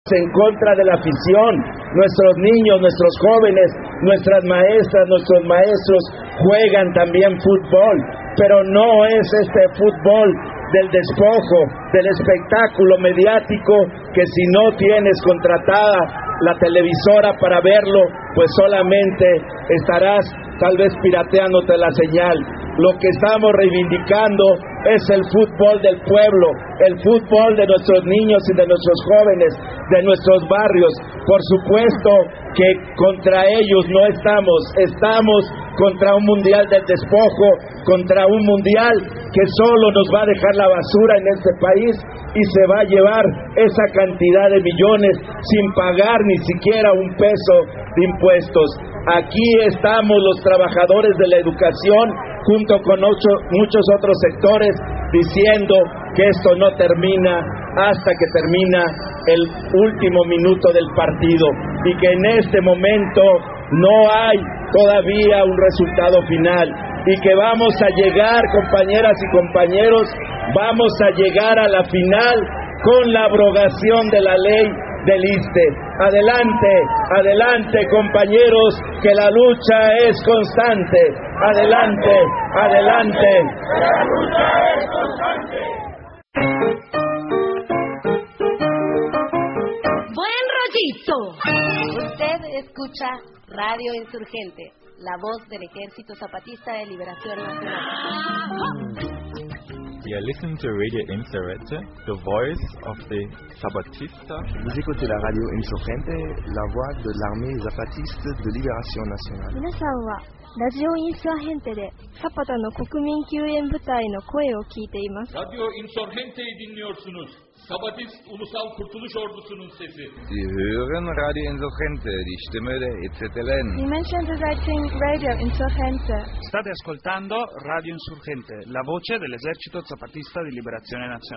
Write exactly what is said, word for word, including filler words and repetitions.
en contra de la afición. Nuestros niños, nuestros jóvenes, nuestras maestras, nuestros maestros juegan también fútbol, pero no es este fútbol del despojo, del espectáculo mediático, que si no tienes contratada la televisora para verlo, pues solamente estarás tal vez pirateándote la señal. Lo que estamos reivindicando es el fútbol del pueblo, el fútbol de nuestros niños y de nuestros jóvenes, de nuestros barrios. Por supuesto que contra ellos no estamos, estamos contra un mundial del despojo, contra un mundial que solo nos va a dejar la basura en este país y se va a llevar esa cantidad de millones sin pagar ni siquiera un peso de impuestos. Aquí estamos los trabajadores de la educación junto con ocho, muchos otros sectores diciendo que esto no termina hasta que termina el último minuto del partido y que en este momento no hay todavía un resultado final y que vamos a llegar, compañeras y compañeros, vamos a llegar a la final con la abrogación de la ley del ISSSTE. Adelante, adelante, compañeros, que la lucha es constante. Adelante, adelante. La lucha es constante. Buen rollito. Usted escucha Radio Insurgente, la voz del Ejército Zapatista de Liberación Nacional. You listen to Radio Insurgente, the voice of the Zapatista. Vous écoutez la radio Insurgente, la voix de l'armée zapatiste de libération nationale. 皆さんはラジオインサーヘンテでサパタの国民救援部隊の声を聞いています。 Radio Insurgente'yi dinliyorsunuz. Sabatist Ulusal Kurtuluş Ordusu'nun sesi. Sie hören Radio Insurgente, die Stimme der E Z L N. Die Menschen beseitigen Radio Insurgente. State ascoltando Radio Insurgente, la voce dell'Esercito Zapatista di Liberazione Nazionale.